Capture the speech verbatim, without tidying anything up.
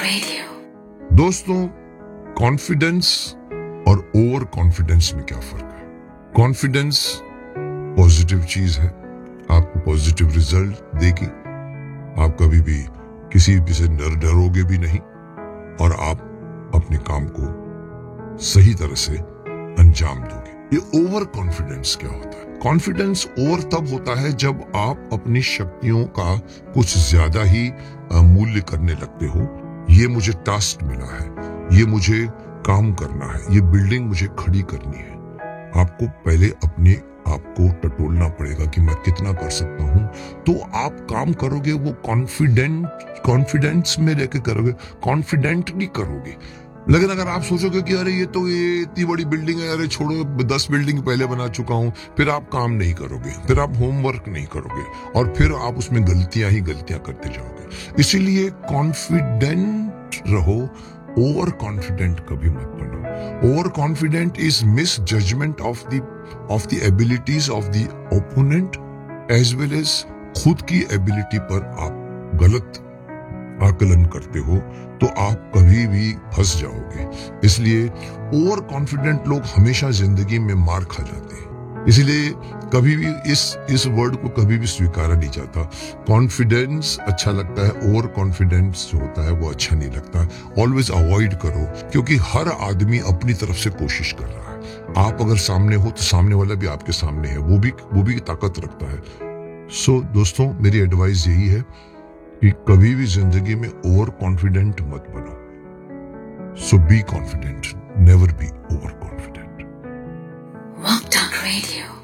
Radio. दोस्तों, confidence और over confidence में क्या फर्क है? कॉन्फिडेंस पॉजिटिव चीज है, आपको पॉजिटिव रिजल्ट देगी। आप कभी भी किसी भी से डर डरोगे भी नहीं और आप अपने काम को सही तरह से अंजाम दोगे। ये ओवर कॉन्फिडेंस क्या होता है? कॉन्फिडेंस ओवर तब होता है जब आप अपनी शक्तियों का कुछ ज्यादा ही मूल्य करने लगते हो। ये मुझे टास्क मिला है, ये मुझे काम करना है, ये बिल्डिंग मुझे खड़ी करनी है। आपको पहले अपने आप को टटोलना पड़ेगा कि मैं कितना कर सकता हूं, तो आप काम करोगे। वो कॉन्फिडेंट कॉन्फिडेंस में लेके करोगे, कॉन्फिडेंटली करोगे। लेकिन अगर आप सोचोगे कि अरे ये तो ये इतनी बड़ी बिल्डिंग है, अरे छोड़ो, दस बिल्डिंग पहले बना चुका हूं, फिर आप काम नहीं करोगे, फिर आप होमवर्क नहीं करोगे और फिर आप उसमें गलतियां ही गलतियां करते जाओगे। इसीलिए कॉन्फिडेंट रहो, ओवर कॉन्फिडेंट कभी मत बनो। Over confident is miss judgement of the of the abilities of the opponent as well as खुद की एबिलिटी पर आप गलत आकलन करते हो तो आप कभी भी फंस जाओगे। इसलिए ओवर कॉन्फिडेंट लोग हमेशा जिंदगी में मार खा जाते हैं। इसलिए कभी भी इस इस वर्ड को कभी भी स्वीकारा नहीं जाता। कॉन्फिडेंस अच्छा लगता है, ओवर कॉन्फिडेंस जो होता है वो अच्छा नहीं लगता। ऑलवेज अवॉइड करो, क्योंकि हर आदमी अपनी तरफ से कोशिश कर रहा है। आप अगर सामने हो तो सामने वाला भी आपके सामने है, वो भी वो भी ताकत रखता है। सो so, दोस्तों, मेरी एडवाइस यही है कि कभी भी जिंदगी में ओवर कॉन्फिडेंट मत बनो। सो be confident, never be over confident. Walk Talk Radio.